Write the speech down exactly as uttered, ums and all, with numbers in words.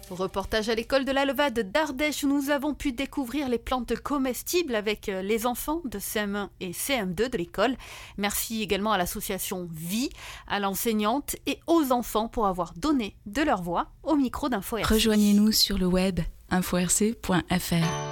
Reportage à l'école de la Levade d'Ardèche où nous avons pu découvrir les plantes comestibles avec les enfants de C M un et C M deux de l'école. Merci également à l'association Vie, à l'enseignante et aux enfants pour avoir donné de leur voix au micro d'Info R C. Rejoignez-nous sur le web info r c point f r.